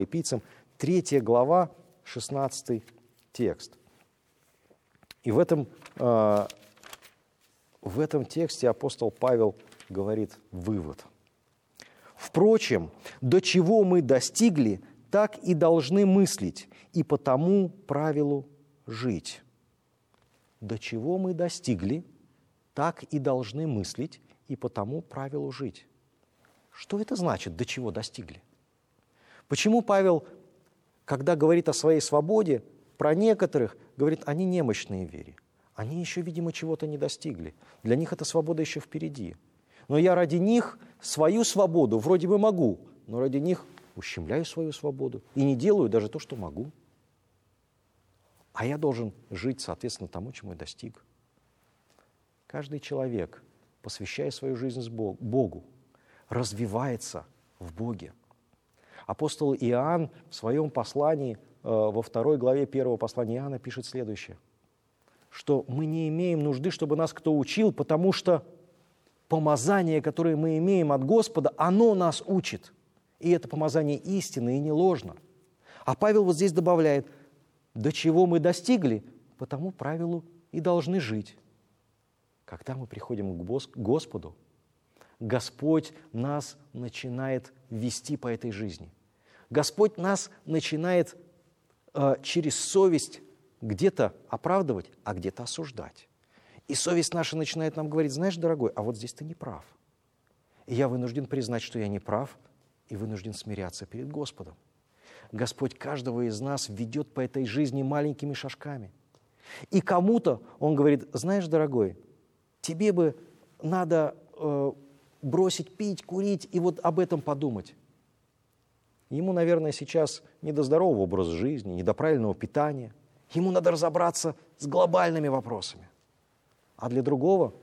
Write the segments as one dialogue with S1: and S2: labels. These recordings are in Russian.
S1: Филиппийцам, 3 глава, 16 текст. И в этом тексте апостол Павел говорит вывод. «Впрочем, до чего мы достигли, так и должны мыслить, и по тому правилу жить». До чего мы достигли, так и должны мыслить, и по тому правилу жить. Что это значит, до чего достигли? Почему Павел, когда говорит о своей свободе, про некоторых говорит, они немощные в вере? Они еще, видимо, чего-то не достигли. Для них эта свобода еще впереди. Но я ради них свою свободу вроде бы могу, но ради них ущемляю свою свободу и не делаю даже то, что могу. А я должен жить, соответственно, тому, чему я достиг. Каждый человек, посвящая свою жизнь Богу, развивается в Боге. Апостол Иоанн в своем послании, во 2 главе 1 послания Иоанна пишет следующее, что мы не имеем нужды, чтобы нас кто учил, потому что помазание, которое мы имеем от Господа, оно нас учит. И это помазание истинно и не ложно. А Павел вот здесь добавляет, до чего мы достигли, по тому правилу и должны жить. Когда мы приходим к Господу, Господь нас начинает вести по этой жизни. Господь нас начинает через совесть где-то оправдывать, а где-то осуждать. И совесть наша начинает нам говорить, знаешь, дорогой, а вот здесь ты не прав. И я вынужден признать, что я не прав, и вынужден смиряться перед Господом. Господь каждого из нас ведет по этой жизни маленькими шажками. И кому-то Он говорит, знаешь, дорогой, тебе бы надо бросить пить, курить и вот об этом подумать. Ему, наверное, сейчас не до здорового образа жизни, не до правильного питания. Ему надо разобраться с глобальными вопросами. А для другого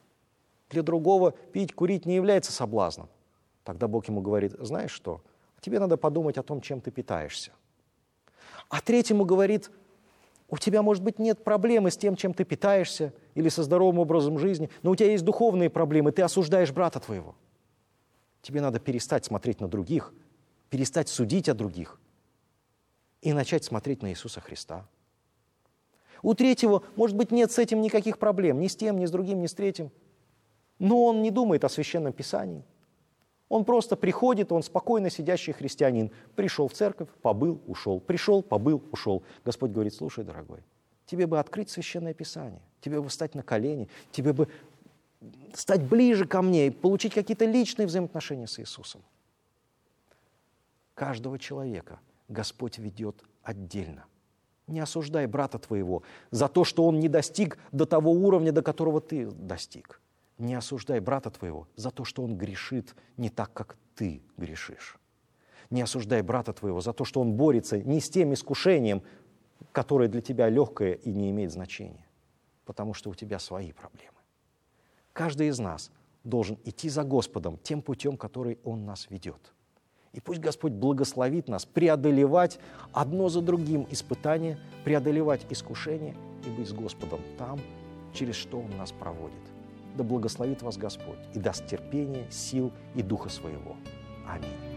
S1: пить, курить не является соблазном. Тогда Бог ему говорит, знаешь что, тебе надо подумать о том, чем ты питаешься. А третьему говорит, у тебя, может быть, нет проблемы с тем, чем ты питаешься, или со здоровым образом жизни, но у тебя есть духовные проблемы, ты осуждаешь брата твоего. Тебе надо перестать смотреть на других, перестать судить о других и начать смотреть на Иисуса Христа. У третьего, может быть, нет с этим никаких проблем, ни с тем, ни с другим, ни с третьим. Но он не думает о Священном Писании. Он просто приходит, он спокойно сидящий христианин. Пришел в церковь, побыл, ушел. Пришел, побыл, ушел. Господь говорит, слушай, дорогой, тебе бы открыть Священное Писание, тебе бы встать на колени, тебе бы стать ближе ко мне и получить какие-то личные взаимоотношения с Иисусом. Каждого человека Господь ведет отдельно. Не осуждай брата твоего за то, что он не достиг до того уровня, до которого ты достиг. Не осуждай брата твоего за то, что он грешит не так, как ты грешишь. Не осуждай брата твоего за то, что он борется не с тем искушением, которое для тебя легкое и не имеет значения, потому что у тебя свои проблемы. Каждый из нас должен идти за Господом тем путем, который Он нас ведет. И пусть Господь благословит нас преодолевать одно за другим испытания, преодолевать искушения и быть с Господом там, через что Он нас проводит. Да благословит вас Господь и даст терпение, сил и Духа Своего. Аминь.